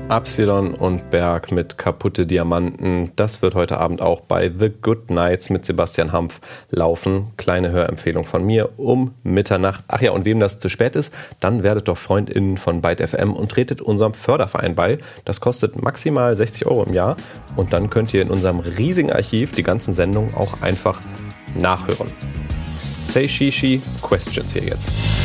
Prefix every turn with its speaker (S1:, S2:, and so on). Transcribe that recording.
S1: Absilon und Berg mit Kaputte Diamanten. Das wird heute Abend auch bei The Good Nights mit Sebastian Hampf laufen. Kleine Hörempfehlung von mir um Mitternacht. Ach ja, und wem das zu spät ist, dann werdet doch FreundInnen von Byte FM und tretet unserem Förderverein bei. Das kostet maximal 60 € im Jahr. Und dann könnt ihr in unserem riesigen Archiv die ganzen Sendungen auch einfach nachhören. Say Shishi, Questions hier jetzt.